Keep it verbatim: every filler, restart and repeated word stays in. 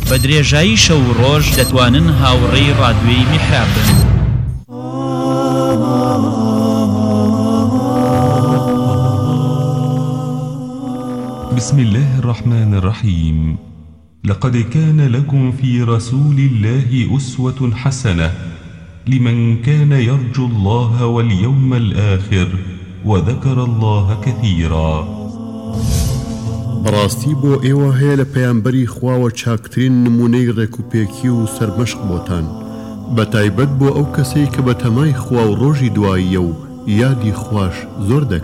بە درێژایی شەو و ڕۆژ دەتوانن هاوڕێی ڕادیۆی میحراب بن. بسم الله الرحمن الرحيم. لقد كان لكم في رسول الله أسوة حسنة لمن كان يرجو الله واليوم الآخر وذكر الله كثيرا. براستي بو ايوه هي لپیامبری خواوە چاکترین نمونەی ڕێکوپێکی و سەرمەشق بۆتان بەتایبەت بۆ ئەو کەسەی کە بە تەمای خوا و ڕۆژی دواییە و یادی خوش زۆر دەکات.